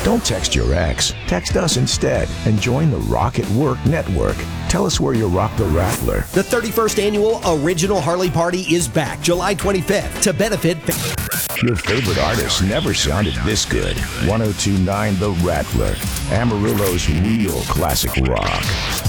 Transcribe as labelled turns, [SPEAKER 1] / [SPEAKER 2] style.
[SPEAKER 1] Don't text your ex. Text us instead and join the Rock at Work network. Tell us where you rock the Rattler.
[SPEAKER 2] The 31st Annual Original Harley Party is back July 25th to benefit.
[SPEAKER 1] Your favorite artists never sounded this good. 102.9 The Rattler. Amarillo's real classic rock.